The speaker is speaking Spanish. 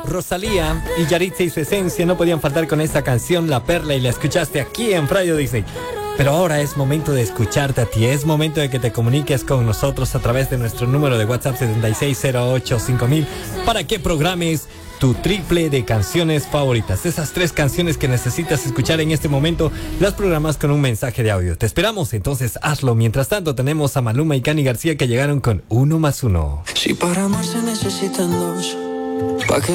Rosalía y Yaritza y su esencia no podían faltar con esta canción La Perla, y la escuchaste aquí en Radio Disney. Pero ahora es momento de escucharte a ti, es momento de que te comuniques con nosotros a través de nuestro número de WhatsApp 76085000 para que programes tu triple de canciones favoritas. Esas 3 canciones que necesitas escuchar en este momento, las programas con un mensaje de audio. Te esperamos, entonces hazlo. Mientras tanto tenemos a Maluma y Cani García que llegaron con 1 más 1. Si para amar se necesitan 2, ¿pa' qué